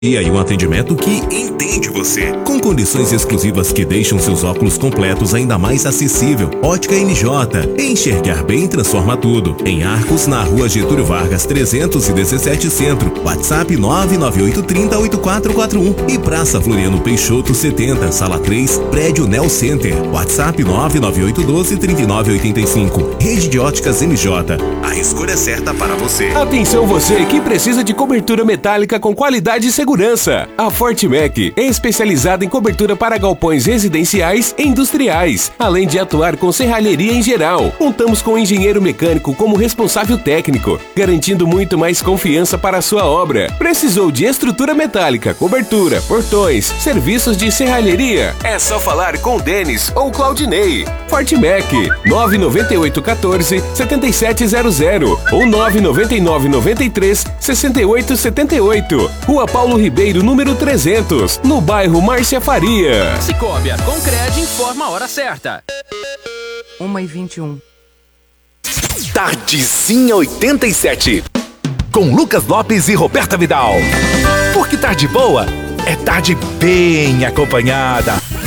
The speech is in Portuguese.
E um atendimento que entende você. Com condições exclusivas que deixam seus óculos completos ainda mais acessível. Ótica MJ. Enxergar bem transforma tudo. Em Arcos, na rua Getúlio Vargas 317 Centro. WhatsApp 998308441. E Praça Floriano Peixoto 70, Sala 3, Prédio Nel Center. WhatsApp 998123985. Rede de Óticas MJ. A escolha certa para você. Atenção você que precisa de cobertura metálica com qualidade e segurança. A Fortmec é especializada em cobertura para galpões residenciais e industriais, além de atuar com serralheria em geral. Contamos com um engenheiro mecânico como responsável técnico, garantindo muito mais confiança para a sua obra. Precisou de estrutura metálica, cobertura, portões, serviços de serralheria? É só falar com o Denis ou Claudinei. Fortmec 99814-7700 ou 99993-6878. Rua Paulo Ribeiro, número 300, no bairro Márcia Faria. Cicobi, com Cred, informa a hora certa. 1h21. Tardezinha 87. Com Lucas Lopes e Roberta Vidal. Porque tarde boa é tarde bem acompanhada.